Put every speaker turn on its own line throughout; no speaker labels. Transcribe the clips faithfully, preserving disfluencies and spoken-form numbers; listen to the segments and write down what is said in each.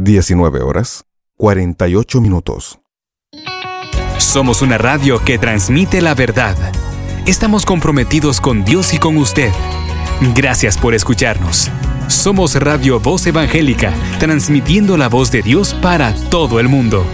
diecinueve horas, cuarenta y ocho minutos.
Somos una radio que transmite la verdad. Estamos comprometidos con Dios y con usted. Gracias por escucharnos. Somos Radio Voz Evangélica, transmitiendo la voz de Dios para todo el mundo.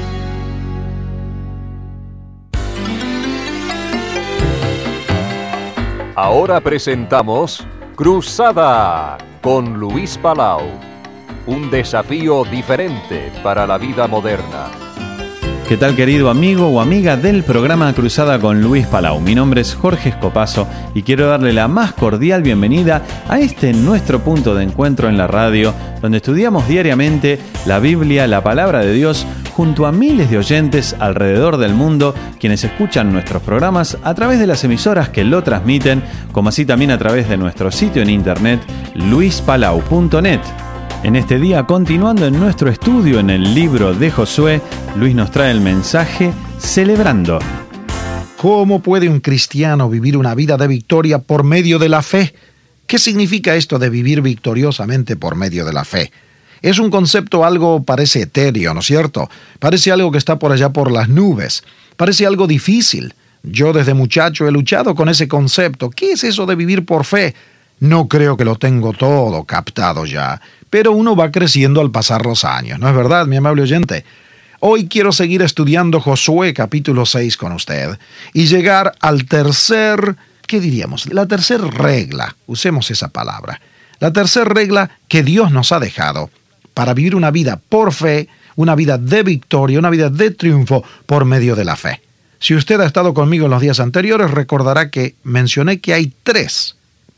Ahora presentamos Cruzada con Luis Palau. Un desafío diferente para la vida moderna.
¿Qué tal, querido amigo o amiga del programa Cruzada con Luis Palau? Mi nombre es Jorge Escopazo y quiero darle la más cordial bienvenida a este nuestro punto de encuentro en la radio, donde estudiamos diariamente la Biblia, la Palabra de Dios, junto a miles de oyentes alrededor del mundo, quienes escuchan nuestros programas a través de las emisoras que lo transmiten, como así también a través de nuestro sitio en internet, luis palau punto net. En este día, continuando en nuestro estudio en el libro de Josué, Luis nos trae el mensaje Celebrando.
¿Cómo puede un cristiano vivir una vida de victoria por medio de la fe? ¿Qué significa esto de vivir victoriosamente por medio de la fe? Es un concepto algo parece etéreo, ¿no es cierto? Parece algo que está por allá por las nubes. Parece algo difícil. Yo desde muchacho he luchado con ese concepto. ¿Qué es eso de vivir por fe? No creo que lo tengo todo captado ya, pero uno va creciendo al pasar los años, ¿no es verdad, mi amable oyente? Hoy quiero seguir estudiando Josué capítulo seis con usted y llegar al tercer, ¿qué diríamos? La tercera regla, usemos esa palabra, la tercera regla que Dios nos ha dejado para vivir una vida por fe, una vida de victoria, una vida de triunfo por medio de la fe. Si usted ha estado conmigo en los días anteriores, recordará que mencioné que hay tres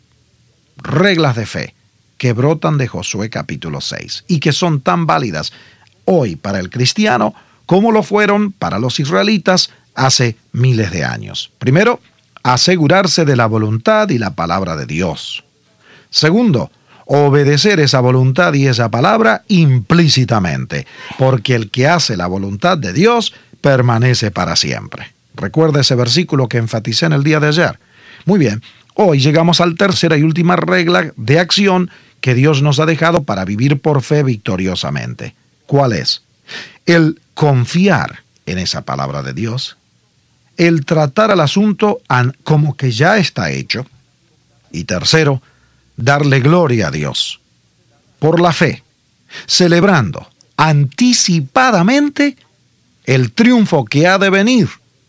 reglas de fe que brotan de Josué capítulo seis y que son tan válidas hoy para el cristiano como lo fueron para los israelitas hace miles de años. Primero, asegurarse de la voluntad y la palabra de Dios. Segundo, obedecer esa voluntad y esa palabra implícitamente, porque el que hace la voluntad de Dios permanece para siempre. Recuerda ese versículo que enfaticé en el día de ayer. Muy bien. Hoy llegamos a la tercera y última regla de acción que Dios nos ha dejado para vivir por fe victoriosamente. ¿Cuál es? El confiar en esa palabra de Dios, el tratar al asunto como que ya está hecho, y tercero, darle gloria a Dios por la fe, celebrando anticipadamente el triunfo que ha de venir,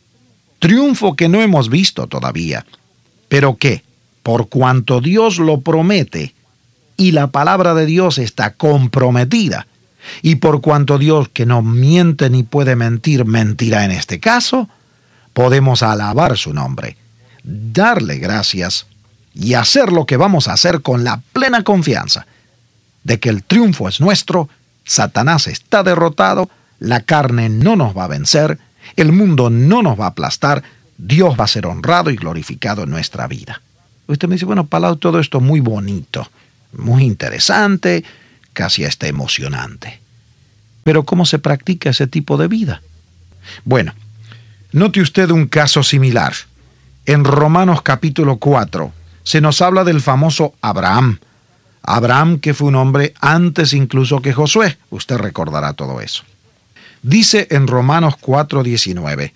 triunfo que no hemos visto todavía, pero que, por cuanto Dios lo promete y la palabra de Dios está comprometida, y por cuanto Dios, que no miente ni puede mentir, mentirá en este caso, podemos alabar su nombre, darle gracias y hacer lo que vamos a hacer con la plena confianza de que el triunfo es nuestro, Satanás está derrotado, la carne no nos va a vencer, el mundo no nos va a aplastar, Dios va a ser honrado y glorificado en nuestra vida. Usted me dice, bueno, Palau, todo esto muy bonito, muy interesante, casi hasta emocionante. Pero ¿cómo se practica ese tipo de vida? Bueno, note usted un caso similar. En Romanos capítulo cuatro se nos habla del famoso Abraham. Abraham, que fue un hombre antes incluso que Josué. Usted recordará todo eso. Dice en Romanos cuatro diecinueve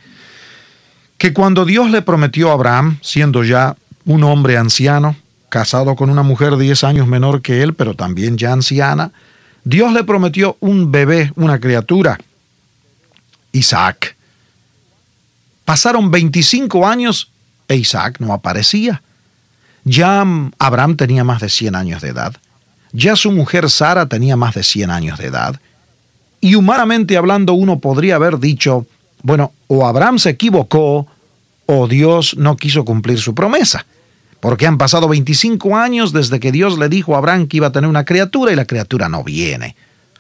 que cuando Dios le prometió a Abraham, siendo ya un hombre anciano, casado con una mujer diez años menor que él, pero también ya anciana, Dios le prometió un bebé, una criatura, Isaac. Pasaron veinticinco años e Isaac no aparecía. Ya Abraham tenía más de cien años de edad. Ya su mujer Sara tenía más de cien años de edad. Y humanamente hablando, uno podría haber dicho, bueno, o Abraham se equivocó o Dios no quiso cumplir su promesa. Porque han pasado veinticinco años desde que Dios le dijo a Abraham que iba a tener una criatura y la criatura no viene.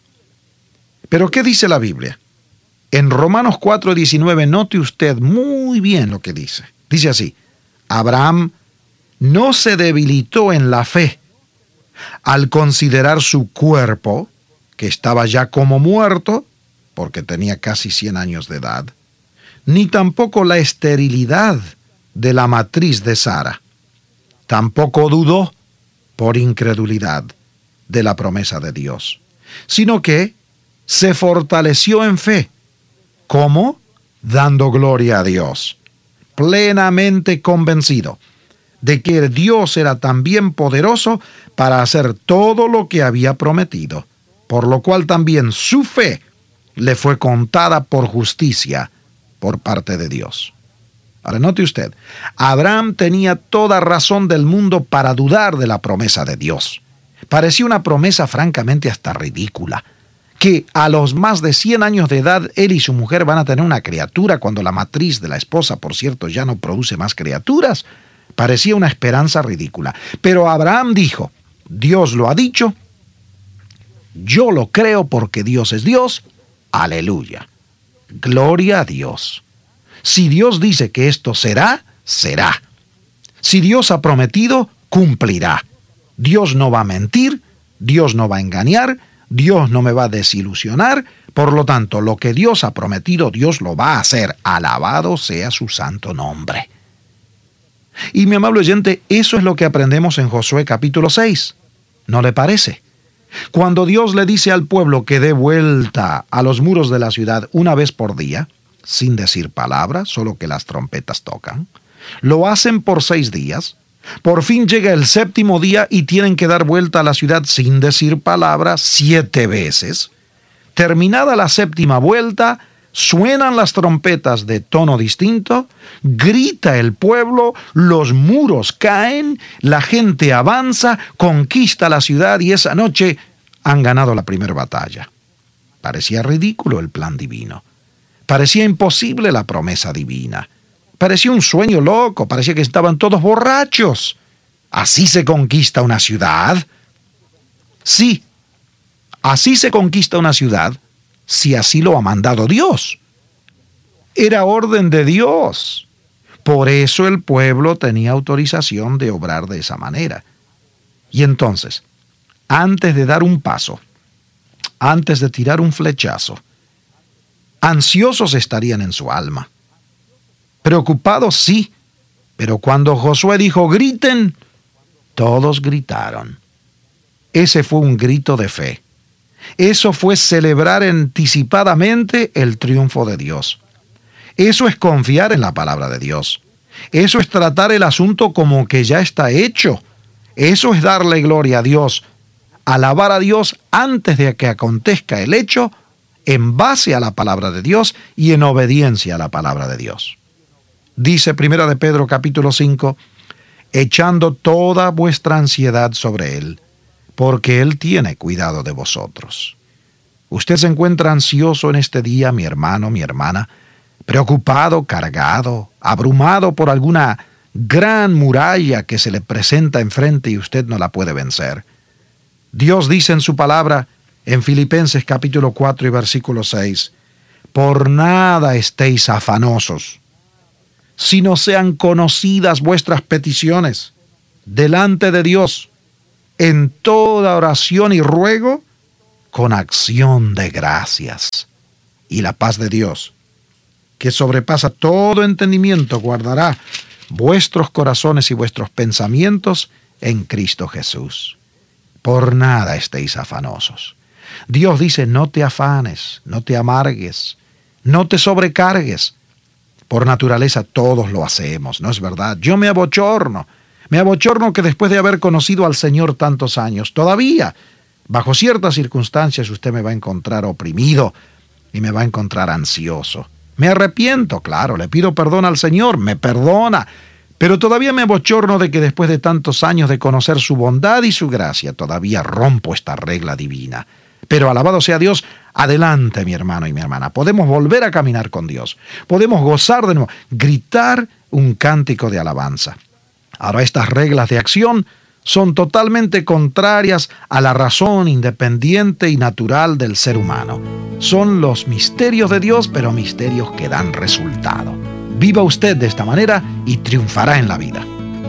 Pero ¿qué dice la Biblia? En Romanos cuatro diecinueve, note usted muy bien lo que dice. Dice así, Abraham no se debilitó en la fe al considerar su cuerpo, que estaba ya como muerto, porque tenía casi cien años de edad, ni tampoco la esterilidad de la matriz de Sara. Tampoco dudó, por incredulidad, de la promesa de Dios, sino que, se fortaleció en fe. ¿Cómo? Dando gloria a Dios, plenamente convencido de que Dios era también poderoso para hacer todo lo que había prometido, por lo cual también su fe le fue contada por justicia por parte de Dios. Ahora note usted, Abraham tenía toda razón del mundo para dudar de la promesa de Dios. Parecía una promesa francamente hasta ridícula, que a los más de cien años de edad él y su mujer van a tener una criatura cuando la matriz de la esposa, por cierto, ya no produce más criaturas. Parecía una esperanza ridícula. Pero Abraham dijo, Dios lo ha dicho, yo lo creo porque Dios es Dios, aleluya, gloria a Dios. Si Dios dice que esto será, será. Si Dios ha prometido, cumplirá. Dios no va a mentir, Dios no va a engañar, Dios no me va a desilusionar. Por lo tanto, lo que Dios ha prometido, Dios lo va a hacer. Alabado sea su santo nombre. Y mi amable oyente, eso es lo que aprendemos en Josué capítulo seis. ¿No le parece? Cuando Dios le dice al pueblo que dé vuelta a los muros de la ciudad una vez por día, sin decir palabra, solo que las trompetas tocan, lo hacen por seis días. Por fin llega el séptimo día y tienen que dar vuelta a la ciudad sin decir palabra siete veces. Terminada la séptima vuelta, suenan las trompetas de tono distinto, grita el pueblo, los muros caen, la gente avanza, conquista la ciudad y esa noche han ganado la primera batalla. Parecía ridículo el plan divino. Parecía imposible la promesa divina. Parecía un sueño loco, parecía que estaban todos borrachos. ¿Así se conquista una ciudad? Sí, así se conquista una ciudad, si así lo ha mandado Dios. Era orden de Dios. Por eso el pueblo tenía autorización de obrar de esa manera. Y entonces, antes de dar un paso, antes de tirar un flechazo, ansiosos estarían en su alma. Preocupados, sí, pero cuando Josué dijo griten, todos gritaron. Ese fue un grito de fe. Eso fue celebrar anticipadamente el triunfo de Dios. Eso es confiar en la palabra de Dios. Eso es tratar el asunto como que ya está hecho. Eso es darle gloria a Dios, alabar a Dios antes de que acontezca el hecho, en base a la palabra de Dios y en obediencia a la palabra de Dios. Dice Primera de Pedro capítulo cinco, echando toda vuestra ansiedad sobre Él, porque Él tiene cuidado de vosotros. Usted se encuentra ansioso en este día, mi hermano, mi hermana, preocupado, cargado, abrumado por alguna gran muralla que se le presenta enfrente y usted no la puede vencer. Dios dice en su palabra, en Filipenses capítulo cuatro y versículo seis, por nada estéis afanosos, sino sean conocidas vuestras peticiones delante de Dios, en toda oración y ruego, con acción de gracias. Y la paz de Dios, que sobrepasa todo entendimiento, guardará vuestros corazones y vuestros pensamientos en Cristo Jesús. Por nada estéis afanosos. Dios dice, no te afanes, no te amargues, no te sobrecargues. Por naturaleza todos lo hacemos, ¿no es verdad? Yo me abochorno, me abochorno que después de haber conocido al Señor tantos años, todavía, bajo ciertas circunstancias, usted me va a encontrar oprimido y me va a encontrar ansioso. Me arrepiento, claro, le pido perdón al Señor, me perdona, pero todavía me abochorno de que después de tantos años de conocer su bondad y su gracia, todavía rompo esta regla divina. Pero alabado sea Dios, adelante mi hermano y mi hermana, podemos volver a caminar con Dios, podemos gozar de nuevo, gritar un cántico de alabanza. Ahora estas reglas de acción son totalmente contrarias a la razón independiente y natural del ser humano. Son los misterios de Dios, pero misterios que dan resultado. Viva usted de esta manera y triunfará en la vida.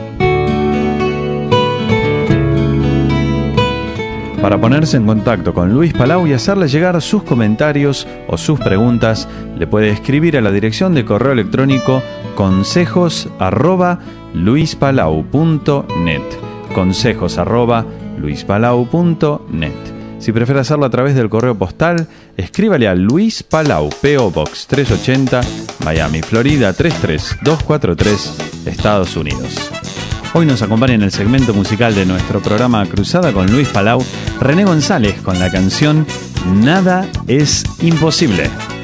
Para ponerse en contacto con Luis Palau y hacerle llegar sus comentarios o sus preguntas, le puede escribir a la dirección de correo electrónico consejos arroba luispalau punto net. consejos arroba luispalau punto net. Si prefiere hacerlo a través del correo postal, escríbale a Luis Palau, P O Box trescientos ochenta, Miami, Florida tres tres dos cuatro tres, Estados Unidos. Hoy nos acompaña en el segmento musical de nuestro programa Cruzada con Luis Palau, René González con la canción Nada es Imposible.